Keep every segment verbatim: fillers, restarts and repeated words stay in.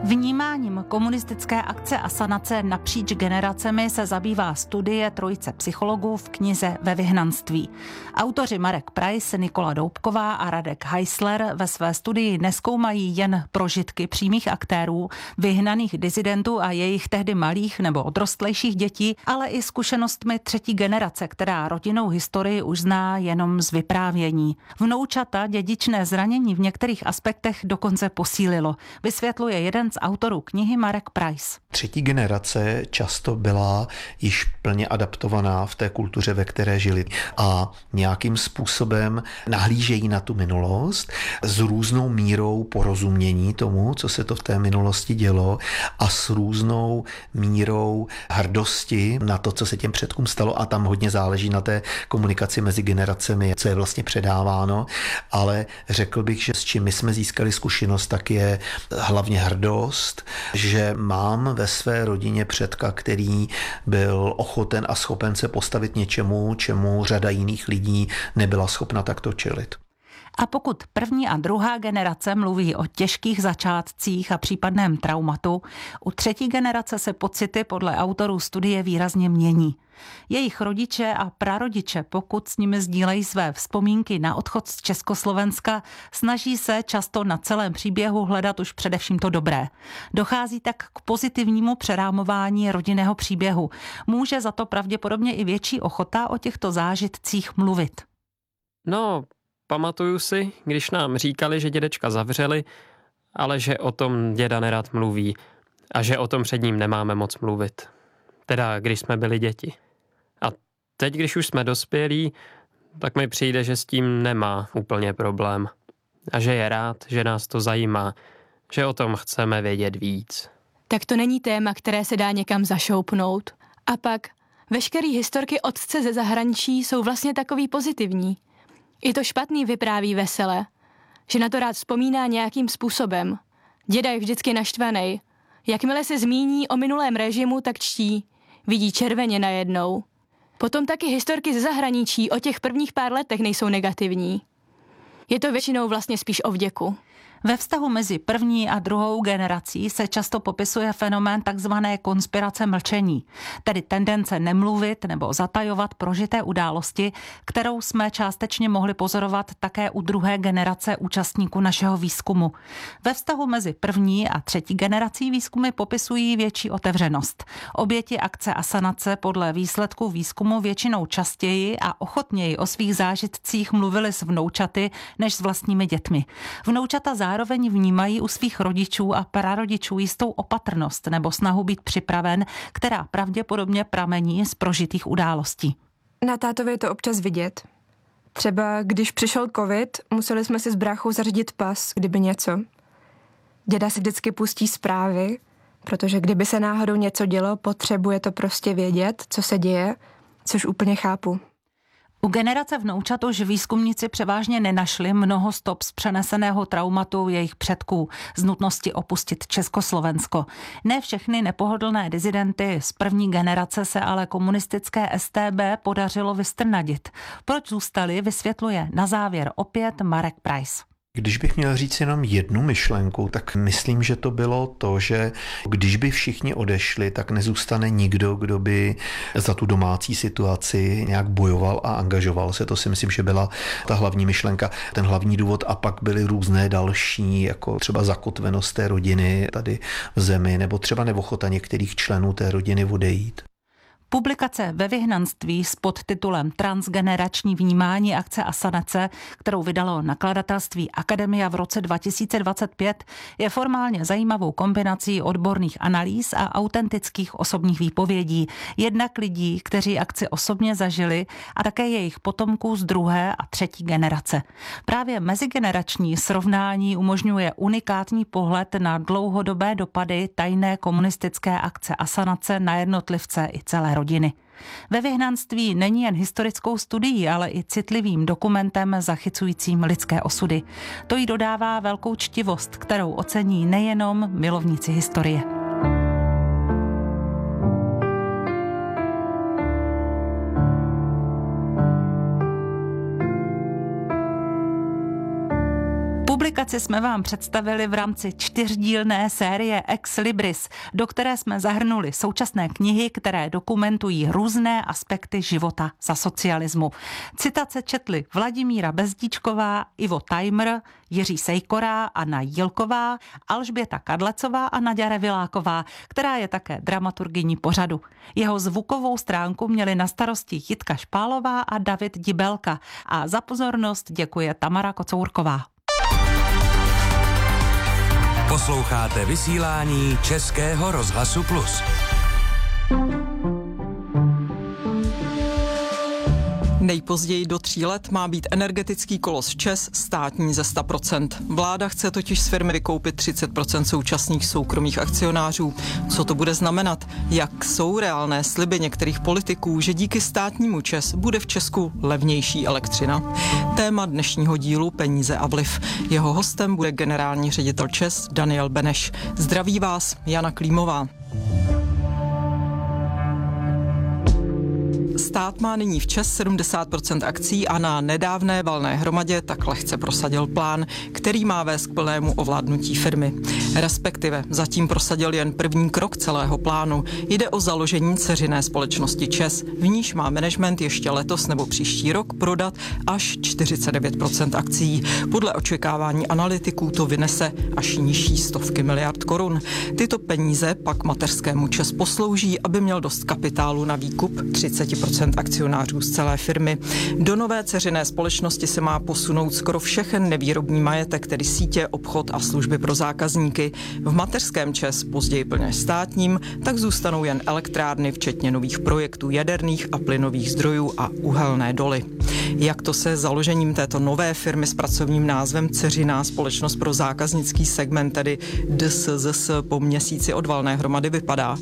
Vnímáním komunistické akce a sanace napříč generacemi se zabývá studie trojice psychologů v knize Ve vyhnanství. Autoři Marek Price, Nikola Doubková a Radek Heisler ve své studii nezkoumají jen prožitky přímých aktérů, vyhnaných disidentů a jejich tehdy malých nebo odrostlejších dětí, ale i zkušenostmi třetí generace, která rodinnou historii už zná jenom z vyprávění. Vnoučata dědičné zranění v některých aspektech dokonce posílilo, vysvětluje jeden z autorů knihy Marek Price. Třetí generace často byla již plně adaptovaná v té kultuře, ve které žili a nějakým způsobem nahlížejí na tu minulost s různou mírou porozumění tomu, co se to v té minulosti dělo a s různou mírou hrdosti na to, co se těm předkům stalo a tam hodně záleží na té komunikaci mezi generacemi, co je vlastně předáváno, ale řekl bych, že s čím my jsme získali zkušenost, tak je hlavně hrdost, že mám ve své rodině předka, který byl ochoten a schopen se postavit něčemu, čemu řada jiných lidí nebyla schopna takto čelit. A pokud první a druhá generace mluví o těžkých začátcích a případném traumatu, u třetí generace se pocity podle autorů studie výrazně mění. Jejich rodiče a prarodiče, pokud s nimi sdílejí své vzpomínky na odchod z Československa, snaží se často na celém příběhu hledat už především to dobré. Dochází tak k pozitivnímu přerámování rodinného příběhu. Může za to pravděpodobně i větší ochota o těchto zážitcích mluvit. No, pamatuju si, když nám říkali, že dědečka zavřeli, ale že o tom děda nerad mluví a že o tom před ním nemáme moc mluvit. Teda, když jsme byli děti. A teď, když už jsme dospělí, tak mi přijde, že s tím nemá úplně problém. A že je rád, že nás to zajímá, že o tom chceme vědět víc. Tak to není téma, které se dá někam zašoupnout. A pak veškerý historky otce ze zahraničí jsou vlastně takový pozitivní. I to špatný vypráví vesele, že na to rád vzpomíná nějakým způsobem. Děda je vždycky naštvanej. Jakmile se zmíní o minulém režimu, tak čtí. Vidí červeně najednou. Potom taky historky ze zahraničí o těch prvních pár letech nejsou negativní. Je to většinou vlastně spíš o vděku. Ve vztahu mezi první a druhou generací se často popisuje fenomén takzvané konspirace mlčení, tedy tendence nemluvit nebo zatajovat prožité události, kterou jsme částečně mohli pozorovat také u druhé generace účastníků našeho výzkumu. Ve vztahu mezi první a třetí generací výzkumy popisují větší otevřenost. Oběti akce a sanace podle výsledků výzkumu většinou častěji a ochotněji o svých zážitcích mluvili s vnoučaty než s vlastními dětmi. Vnoučata zároveň vnímají u svých rodičů a prarodičů jistou opatrnost nebo snahu být připraven, která pravděpodobně pramení z prožitých událostí. Na tátovi je to občas vidět. Třeba když přišel covid, museli jsme si s bráchou zařídit pas, kdyby něco. Děda si vždycky pustí zprávy, protože kdyby se náhodou něco dělo, potřebuje to prostě vědět, co se děje, což úplně chápu. U generace vnoučat už výzkumníci převážně nenašli mnoho stop z přeneseného traumatu jejich předků, z nutnosti opustit Československo. Ne všechny nepohodlné disidenty z první generace se ale komunistické S T B podařilo vystrnadit. Proč zůstali, vysvětluje na závěr opět Marek Price. Když bych měl říct jenom jednu myšlenku, tak myslím, že to bylo to, že když by všichni odešli, tak nezůstane nikdo, kdo by za tu domácí situaci nějak bojoval a angažoval se. To si myslím, že byla ta hlavní myšlenka, ten hlavní důvod a pak byly různé další, jako třeba zakotvenost té rodiny tady v zemi, nebo třeba neochota některých členů té rodiny odejít. Publikace Ve vyhnanství s podtitulem Transgenerační vnímání akce a sanace, kterou vydalo nakladatelství Akademia v roce dva tisíce dvacet pět, je formálně zajímavou kombinací odborných analýz a autentických osobních výpovědí, jednak lidí, kteří akci osobně zažili, a také jejich potomků z druhé a třetí generace. Právě mezigenerační srovnání umožňuje unikátní pohled na dlouhodobé dopady tajné komunistické akce a sanace na jednotlivce i celé rodiny. Ve vyhnanství není jen historickou studií, ale i citlivým dokumentem zachycujícím lidské osudy. To jí dodává velkou čtivost, kterou ocení nejenom milovníci historie. Komunikaci jsme vám představili v rámci čtyřdílné série Ex Libris, do které jsme zahrnuli současné knihy, které dokumentují různé aspekty života za socialismu. Citace četli Vladimíra Bezdíčková, Ivo Tajmr, Jiří Sejkora, Anna Jílková, Alžběta Kadlecová a Naďa Reviláková, která je také dramaturgyní pořadu. Jeho zvukovou stránku měli na starosti Jitka Špálová a David Dibelka a za pozornost děkuje Tamara Kocourková. Posloucháte vysílání Českého rozhlasu Plus. Nejpozději do tří let má být energetický kolos ČEZ státní ze sto procent. Vláda chce totiž z firmy vykoupit třicet procent současných soukromých akcionářů. Co to bude znamenat? Jak jsou reálné sliby některých politiků, že díky státnímu ČEZ bude v Česku levnější elektřina? Téma dnešního dílu Peníze a vliv. Jeho hostem bude generální ředitel ČEZ Daniel Beneš. Zdraví vás Jana Klímová. Stát má nyní v ČEZ sedmdesát procent akcí a na nedávné valné hromadě tak lehce prosadil plán, který má vést k plnému ovládnutí firmy. Respektive zatím prosadil jen první krok celého plánu. Jde o založení dceřiné společnosti ČEZ, v níž má management ještě letos nebo příští rok prodat až čtyřicet devět procent akcií. Podle očekávání analytiků to vynese až nižší stovky miliard korun. Tyto peníze pak mateřskému ČEZ poslouží, aby měl dost kapitálu na výkup třicet procent akcionářů z celé firmy. Do nové dceřiné společnosti se má posunout skoro všechen nevýrobní majetek, tedy sítě, obchod a služby pro zákazníky. V mateřském ČEZ, později plně státním, tak zůstanou jen elektrárny, včetně nových projektů jaderných a plynových zdrojů a uhelné doly. Jak to se založením této nové firmy s pracovním názvem Dceřiná společnost pro zákaznický segment, tedy D S Z S, po měsíci od valné hromady vypadá?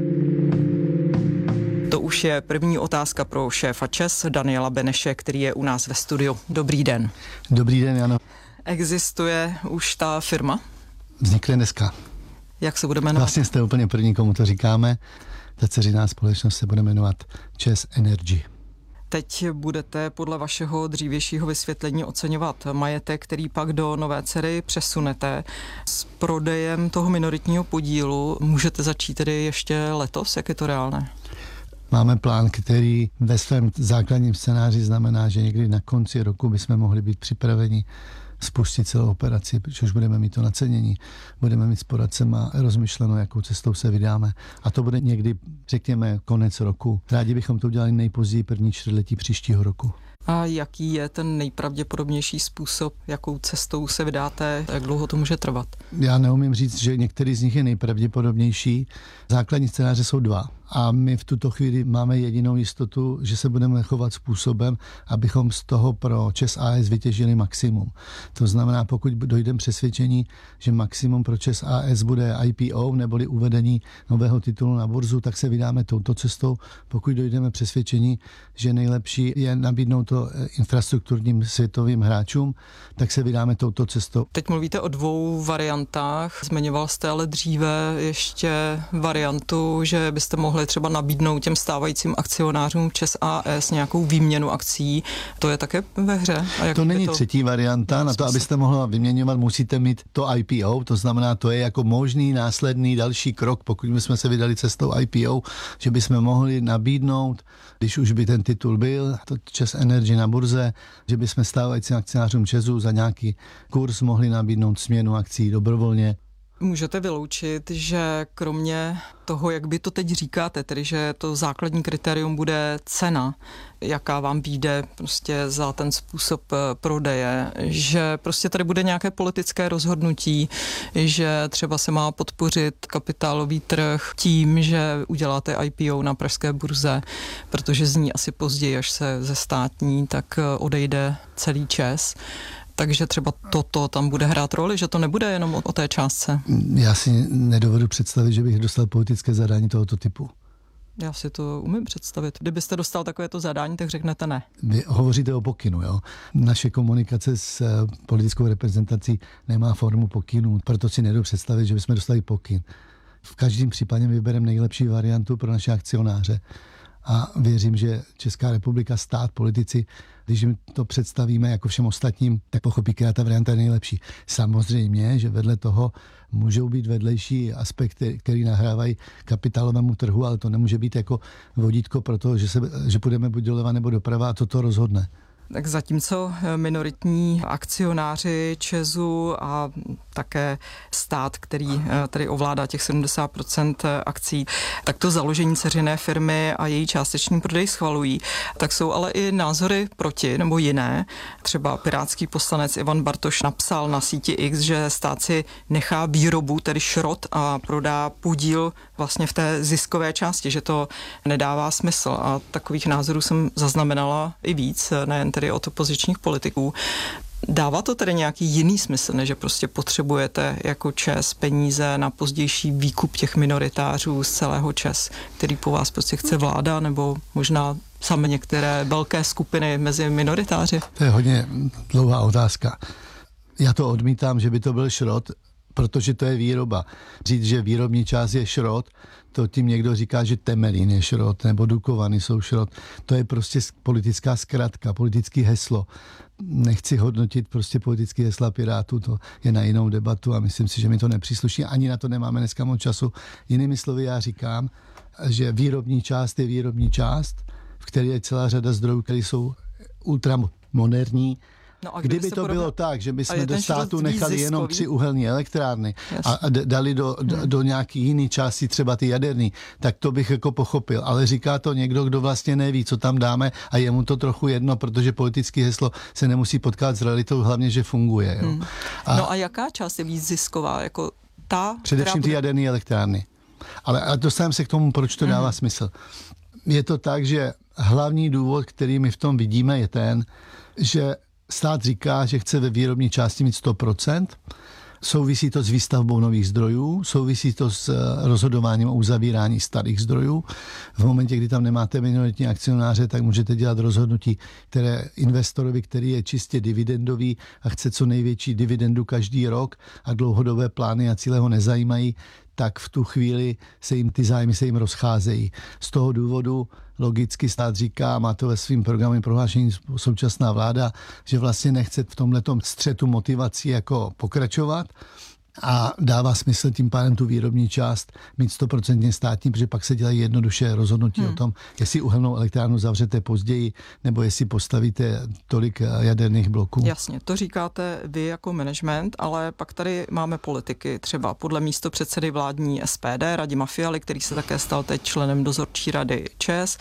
To už je první otázka pro šéfa ČEZ Daniela Beneše, který je u nás ve studiu. Dobrý den. Dobrý den, Jano. Existuje už ta firma? Vznikne dneska. Jak se bude jmenovat? Vlastně jste úplně první, komu to říkáme. Ta dceřiná společnost se bude jmenovat ČEZ Energy. Teď budete podle vašeho dřívějšího vysvětlení oceňovat majetek, který pak do nové dcery přesunete. S prodejem toho minoritního podílu můžete začít tedy ještě letos? Jak je to reálné? Máme plán, který ve svém základním scénáři znamená, že někdy na konci roku bychom mohli být připraveni spustit celou operaci, protože už budeme mít to nacenění, budeme mít s poradcema rozmyšleno, jakou cestou se vydáme. A to bude někdy, řekněme, konec roku. Rádi bychom to udělali nejpozději první čtvrtletí příštího roku. A jaký je ten nejpravděpodobnější způsob, jakou cestou se vydáte, jak dlouho to může trvat? Já neumím říct, že některý z nich je nejpravděpodobnější. Základní scénáře jsou dva. A my v tuto chvíli máme jedinou jistotu, že se budeme chovat způsobem, abychom z toho pro ČEZ A S vytěžili maximum. To znamená, pokud dojdeme přesvědčení, že maximum pro ČEZ A S bude I P O neboli uvedení nového titulu na burzu, tak se vydáme touto cestou. Pokud dojdeme přesvědčení, že nejlepší je nabídnout to infrastrukturním světovým hráčům, tak se vydáme touto cestou. Teď mluvíte o dvou variantách. Zmiňoval jste ale dříve ještě variantu, že byste mohli třeba nabídnout těm stávajícím akcionářům ČEZ A S nějakou výměnu akcí. To je také ve hře? A jak to není to... třetí varianta. Na to, abyste mohla vyměňovat, musíte mít to I P O, to znamená, to je jako možný následný další krok, pokud bychom se vydali cestou I P O, že bychom mohli nabídnout, když už by ten titul byl, to ČEZ Energy na burze, že bychom stávajícím akcionářům ČEZu za nějaký kurz mohli nabídnout směnu akcí dobrovolně. Můžete vyloučit, že kromě toho, jak by to teď říkáte, tedy že to základní kritérium bude cena, jaká vám vyjde prostě za ten způsob prodeje, že prostě tady bude nějaké politické rozhodnutí, že třeba se má podpořit kapitálový trh tím, že uděláte I P O na pražské burze, protože z ní asi později, až se ze státní, tak odejde celý ČEZ. Takže třeba toto tam bude hrát roli, že to nebude jenom o, o té částce. Já si nedovedu představit, že bych dostal politické zadání tohoto typu. Já si to umím představit. Kdybyste dostal takovéto zadání, tak řeknete ne. Vy hovoříte o pokynu, jo? Naše komunikace s politickou reprezentací nemá formu pokynů, proto si nedovedu představit, že bychom dostali pokyn. V každém případě vybereme nejlepší variantu pro naše akcionáře. A věřím, že Česká republika, stát, politici, když jim to představíme jako všem ostatním, tak pochopí, která ta varianta je nejlepší. Samozřejmě, že vedle toho můžou být vedlejší aspekty, které nahrávají kapitálovému trhu, ale to nemůže být jako vodítko pro to, že, se, že půjdeme buď doleva nebo doprava a toto rozhodne. Tak zatímco minoritní akcionáři ČEZu a také stát, který tady ovládá těch sedmdesát procent akcí, tak to založení dceřiné firmy a její částečný prodej schvalují, tak jsou ale i názory proti nebo jiné. Třeba pirátský poslanec Ivan Bartoš napsal na síti X, že stát si nechá výrobu, tedy šrot, a prodá podíl vlastně v té ziskové části, že to nedává smysl. A takových názorů jsem zaznamenala i víc, nejen tedy od opozičních politiků. Dává to tedy nějaký jiný smysl, než že prostě potřebujete jako ČEZ peníze na pozdější výkup těch minoritářů z celého ČEZ, který po vás prostě chce vláda, nebo možná sami některé velké skupiny mezi minoritáři? To je hodně dlouhá otázka. Já to odmítám, že by to byl šrot, protože to je výroba. Říct, že výrobní část je šrot, to tím někdo říká, že Temelín je šrot, nebo Dukovany jsou šrot. To je prostě politická zkratka, politické heslo. Nechci hodnotit prostě politické hesla Pirátů, to je na jinou debatu a myslím si, že mi to nepřísluší, ani na to nemáme dneska moc času. Jinými slovy já říkám, že výrobní část je výrobní část, v které je celá řada zdrojů, které jsou ultramoderní. No kdyby, kdyby to podobně... bylo tak, že bychom do státu nechali ziskový? Jenom tři uhelné elektrárny yes. a dali do, do, do nějaký jiný části, třeba ty jaderný, tak to bych jako pochopil. Ale říká to někdo, kdo vlastně neví, co tam dáme a je mu to trochu jedno, protože politické heslo se nemusí potkat s realitou, hlavně, že funguje. Jo. Hmm. A no a jaká část je víc zisková? Jako ta, především bude... ty jaderné elektrárny. Ale a dostaneme se k tomu, proč to dává hmm. smysl. Je to tak, že hlavní důvod, který my v tom vidíme, je ten, že stát říká, že chce ve výrobní části mít sto procent. Souvisí to s výstavbou nových zdrojů, souvisí to s rozhodováním o uzavírání starých zdrojů. V momentě, kdy tam nemáte minoritní akcionáře, tak můžete dělat rozhodnutí, které investorovi, který je čistě dividendový a chce co největší dividendu každý rok a dlouhodobé plány a cíle ho nezajímají, tak v tu chvíli se jim ty zájmy se jim rozcházejí. Z toho důvodu logicky stát říká, má to ve svým programovém prohlášení současná vláda, že vlastně nechce v tomhletom střetu motivací jako pokračovat a dává smysl tím pádem tu výrobní část mít stoprocentně státní, protože pak se dělají jednoduše rozhodnutí hmm. o tom, jestli uhelnou elektrárnu zavřete později, nebo jestli postavíte tolik jaderných bloků. Jasně, to říkáte vy jako management, ale pak tady máme politiky, třeba podle místopředsedy vládní S P D Radima Fialy, který se také stal teď členem dozorčí rady ČEZ.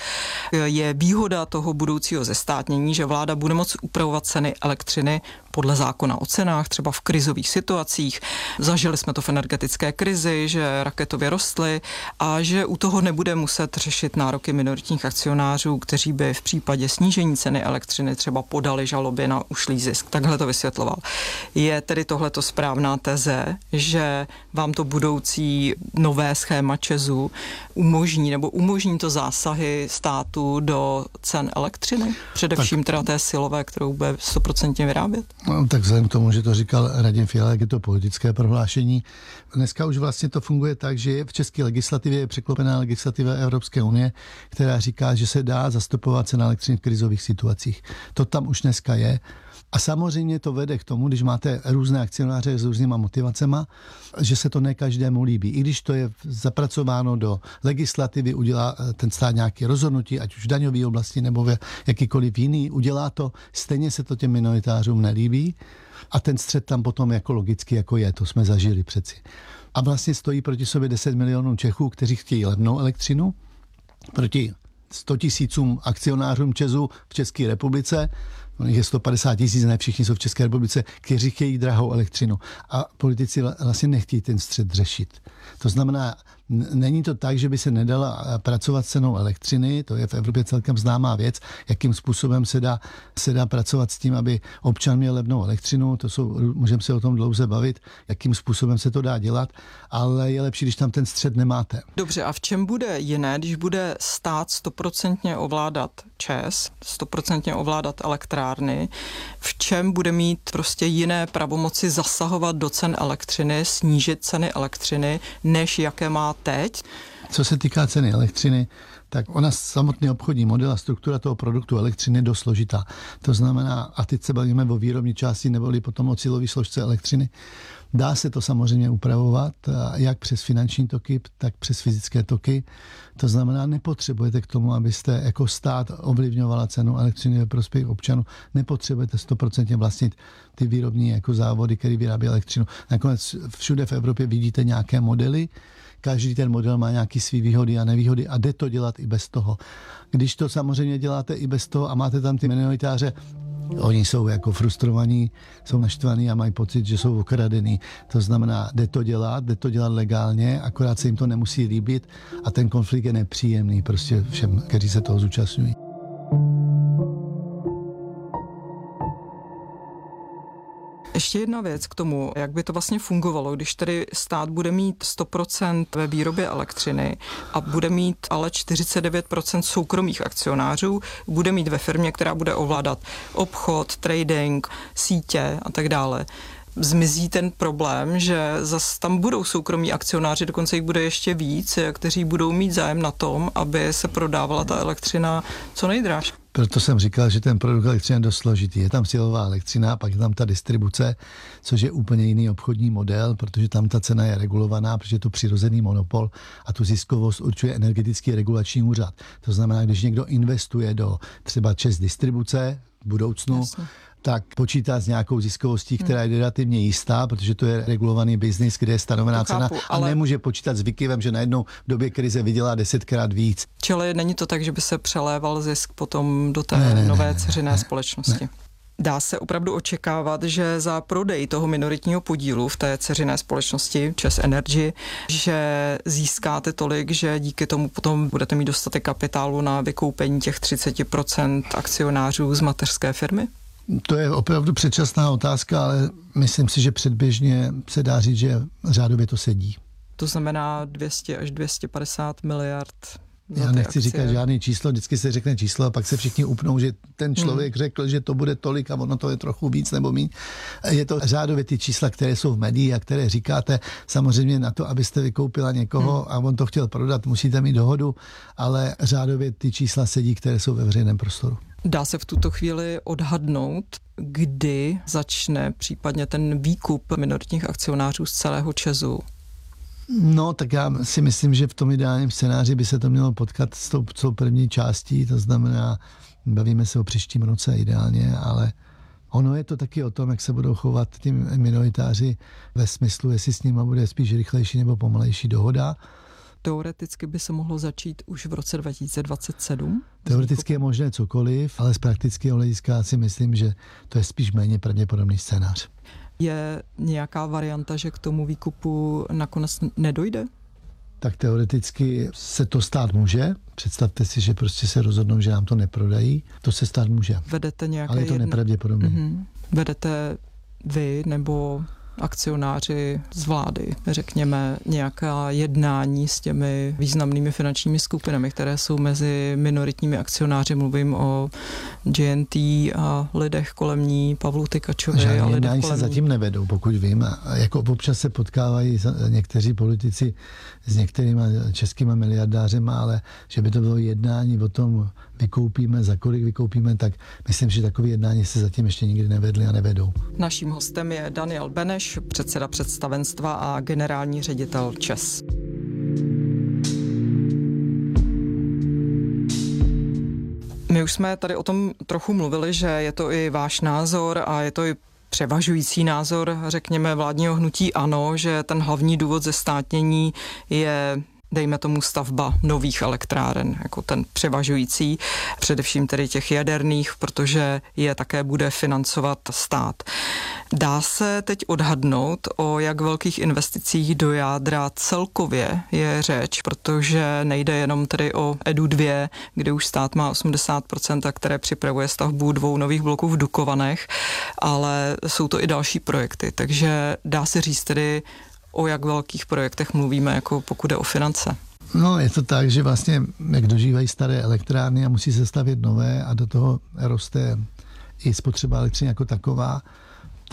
Je výhoda toho budoucího zestátnění, že vláda bude moct upravovat ceny elektřiny podle zákona o cenách, třeba v krizových situacích. Zažili jsme to v energetické krizi, že raketově rostly a že u toho nebude muset řešit nároky minoritních akcionářů, kteří by v případě snížení ceny elektřiny třeba podali žaloby na ušlý zisk. Takhle to vysvětloval. Je tedy tohleto správná teze, že vám to budoucí nové schéma ČEZu umožní nebo umožní to zásahy státu do cen elektřiny? Především tak, teda té silové, kterou bude stoprocentně vyrábět? No, tak vzhledem k tomu, že to říkal Radim Fiala, jak je to politické prohlášení. Dneska už vlastně to funguje tak, že v české legislativě je překlopená legislativa Evropské unie, která říká, že se dá zastupovat cena elektřiny v krizových situacích. To tam už dneska je. A samozřejmě to vede k tomu, když máte různé akcionáře s různýma motivacema, že se to ne každému líbí. I když to je zapracováno do legislativy, udělá ten stát nějaké rozhodnutí, ať už v daňové oblasti nebo v jakýkoliv jiný, udělá to, stejně se to těm minoritářům nelíbí. A ten střet tam potom jako logicky jako je, to jsme zažili přeci. A vlastně stojí proti sobě deset milionů Čechů, kteří chtějí levnou elektřinu, proti sto tisícům akcionářům ČEZu v České republice, je sto padesát tisíc, ne všichni jsou v České republice, kteří chtějí drahou elektřinu. A politici vlastně nechtějí ten střet řešit. To znamená, není to tak, že by se nedala pracovat s cenou elektřiny, to je v Evropě celkem známá věc, jakým způsobem se dá, se dá pracovat s tím, aby občan měl levnou elektřinu, to jsou, můžeme se o tom dlouze bavit, jakým způsobem se to dá dělat, ale je lepší, když tam ten střed nemáte. Dobře, a v čem bude jiné, když bude stát stoprocentně ovládat ČEZ, stoprocentně ovládat elektrárny, v čem bude mít prostě jiné pravomoci zasahovat do cen elektřiny, snížit ceny elektřiny, než jaké má teď? Co se týká ceny elektřiny, tak ona samotný obchodní model a struktura toho produktu elektřiny je dost složitá. To znamená, a teď se bavíme o výrobní části neboli potom o cílové složce elektřiny, dá se to samozřejmě upravovat, jak přes finanční toky, tak přes fyzické toky. To znamená, nepotřebujete k tomu, abyste jako stát ovlivňovala cenu elektřiny ve prospěch občanů. Nepotřebujete stoprocentně vlastnit ty výrobní jako závody, které vyrábí elektřinu. Nakonec všude v Evropě vidíte nějaké modely, každý ten model má nějaké svý výhody a nevýhody a jde to dělat i bez toho. Když to samozřejmě děláte i bez toho a máte tam ty minoritáře, oni jsou jako frustrovaní, jsou naštvaní a mají pocit, že jsou okradený. To znamená, jde to dělat, jde to dělat legálně, akorát se jim to nemusí líbit a ten konflikt je nepříjemný prostě všem, kteří se toho zúčastňují. Ještě jedna věc k tomu, jak by to vlastně fungovalo, když tedy stát bude mít sto procent ve výrobě elektřiny a bude mít ale čtyřicet devět procent soukromých akcionářů, bude mít ve firmě, která bude ovládat obchod, trading, sítě a tak dále. Zmizí ten problém, že zase tam budou soukromí akcionáři, dokonce jich bude ještě víc, kteří budou mít zájem na tom, aby se prodávala ta elektřina co nejdráž. Proto jsem říkal, že ten produkt elektřiny je dost složitý. Je tam silová elektřina, pak je tam ta distribuce, což je úplně jiný obchodní model, protože tam ta cena je regulovaná, protože je to přirozený monopol a tu ziskovost určuje energetický regulační úřad. To znamená, když někdo investuje do třeba ČEZ distribuce v budoucnu, Jasně. tak počítá s nějakou ziskovostí, která je relativně jistá, protože to je regulovaný biznis, kde je stanovená cena a ale... nemůže počítat s výkyvem, že najednou v době krize vydělá desetkrát víc. Čili není to tak, že by se přeléval zisk potom do té ne, ne, nové ne, dceřiné ne, společnosti? Ne. Dá se opravdu očekávat, že za prodej toho minoritního podílu v té dceřiné společnosti ČEZ Energy, že získáte tolik, že díky tomu potom budete mít dostatek kapitálu na vykoupení těch třicet procent akcionářů z mateřské firmy? To je opravdu předčasná otázka, ale myslím si, že předběžně se dá říct, že řádově to sedí. To znamená dvě stě až dvě stě padesát miliard. Já nechci akcie. říkat žádný číslo, vždycky se řekne číslo a pak se všichni upnou, že ten člověk hmm. řekl, že to bude tolik a ono to je trochu víc nebo míň. Je to řádově ty čísla, které jsou v médiích a které říkáte. Samozřejmě na to, abyste vykoupila někoho hmm. a on to chtěl prodat, musíte mít dohodu, ale řádově ty čísla sedí, které jsou ve veřejném prostoru. Dá se v tuto chvíli odhadnout, kdy začne případně ten výkup minoritních akcionářů z celého ČEZu? No, tak já si myslím, že v tom ideálním scénáři by se to mělo potkat s tou, tou první částí, to znamená, bavíme se o příštím roce ideálně, ale ono je to taky o tom, jak se budou chovat ti minoritáři ve smyslu, jestli s nimi bude spíš rychlejší nebo pomalejší dohoda. Teoreticky by se mohlo začít už v roce dva tisíce dvacet sedm? Teoreticky je možné cokoliv, ale z praktického hlediska si myslím, že to je spíš méně pravděpodobný scénář. Je nějaká varianta, že k tomu výkupu nakonec nedojde? Tak teoreticky se to stát může. Představte si, že prostě se rozhodnou, že nám to neprodají. To se stát může. Vedete nějaké ale je to jedna... nepravděpodobné. Mm-hmm. Vedete vy nebo akcionáři z vlády, řekněme, nějaká jednání s těmi významnými finančními skupinami, které jsou mezi minoritními akcionáři. Mluvím o J N T a lidech kolem ní, Pavlu Tykačovi. Žádné a lidech jednání kolem se zatím nevedou, pokud vím. A jako občas se potkávají někteří politici s některými českými miliardářema, ale že by to bylo jednání o tom, vykoupíme, za kolik vykoupíme, tak myslím, že takové jednání se zatím ještě nikdy nevedly a nevedou. Naším hostem je Daniel Beneš, předseda představenstva a generální ředitel ČEZ. My už jsme tady o tom trochu mluvili, že je to i váš názor a je to i převažující názor, řekněme, vládního hnutí ANO, že ten hlavní důvod zestátnění je, dejme tomu, stavba nových elektráren, jako ten převažující, především tedy těch jaderných, protože je také bude financovat stát. Dá se teď odhadnout, o jak velkých investicích do jádra celkově je řeč, protože nejde jenom tedy o E D U dva, kde už stát má osmdesát procent, a které připravuje stavbu dvou nových bloků v Dukovanech, ale jsou to i další projekty, takže dá se říct tedy, o jak velkých projektech mluvíme, jako pokud jde o finance. No, je to tak, že vlastně jak dožívají staré elektrárny a musí se stavět nové a do toho roste i spotřeba elektřiny jako taková, tak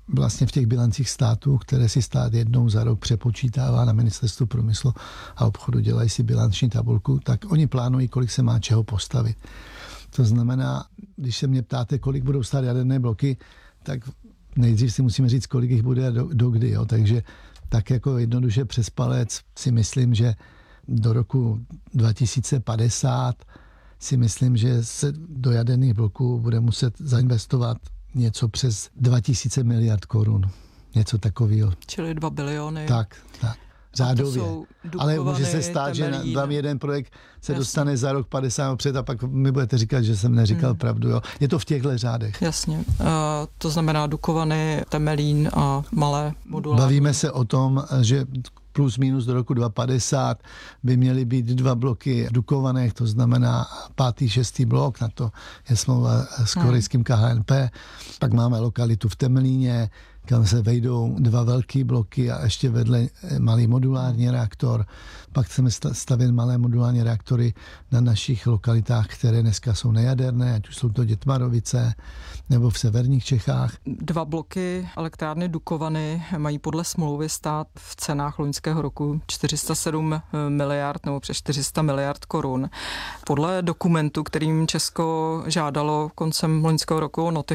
vlastně v těch bilancích států, které si stát jednou za rok přepočítává na ministerstvu průmyslu a obchodu, dělají si bilanční tabulku, tak oni plánují, kolik se má čeho postavit. To znamená, když se mě ptáte, kolik budou stát jaderné bloky, tak nejdřív si musíme říct, kolik jich bude do, do kdy. Jo. Takže tak jako jednoduše přes palec si myslím, že do roku dva tisíce padesát si myslím, že se do jaderných bloků bude muset zainvestovat něco přes dva tisíce miliard korun. Něco takového. Čili dva biliony. Tak, tak. Řádově. Ale může se stát, Temelín. Že vám jeden projekt se Jasně. dostane za rok padesát před a pak mi budete říkat, že jsem neříkal hmm. pravdu. Jo. Je to v těchto řádech. Jasně. Uh, to znamená Dukovany, Temelín a malé modulární. Bavíme se o tom, že plus minus do roku dva tisíce padesát by měly být dva bloky v Dukovanech, to znamená pátý, šestý blok, na to je smlouva s korejským K H N P. Pak máme lokalitu v Temelíně, kam se vejdou dva velký bloky a ještě vedle malý modulární reaktor. Pak chceme stavět malé modulární reaktory na našich lokalitách, které dneska jsou nejaderné, ať už jsou to Dětmarovice nebo v severních Čechách. Dva bloky elektrárny Dukovany mají podle smlouvy stát v cenách loňského roku čtyři sta sedm miliard nebo přes čtyři sta miliard korun. Podle dokumentu, kterým Česko žádalo koncem loňského roku o notifikaci,